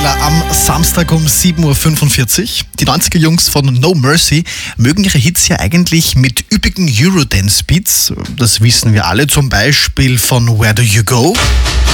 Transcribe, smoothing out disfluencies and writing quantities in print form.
Aufsteller am Samstag um 7.45 Uhr. Die 90er-Jungs von No Mercy mögen ihre Hits ja eigentlich mit üppigen Eurodance-Beats. Das wissen wir alle, zum Beispiel von Where Do You Go?